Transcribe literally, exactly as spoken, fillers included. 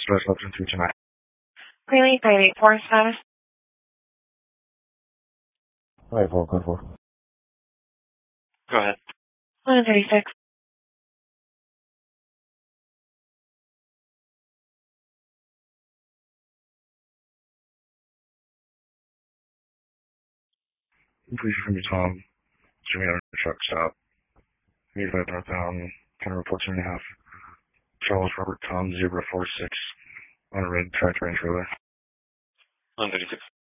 Express option two tonight. Greeley, five eight four status. five four, code four. Go ahead. one thirty-six. Please from your Tom. Jimmy on the truck stop. eighty-five northbound, ten report two and a half. Charles Robert Tom zero four six on a red tractor and trailer. one thirty-six.